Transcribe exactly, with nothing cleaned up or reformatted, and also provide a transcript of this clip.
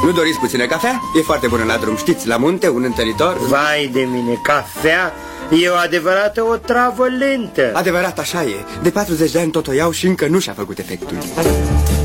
Nu doriți puțină cafea? E foarte bună la drum, știți, la munte, un întăritor. Vai de mine, cafea e o adevărată otravă lentă. Adevărat, așa e. De patruzeci de ani tot o iau și încă nu și-a făcut efectul.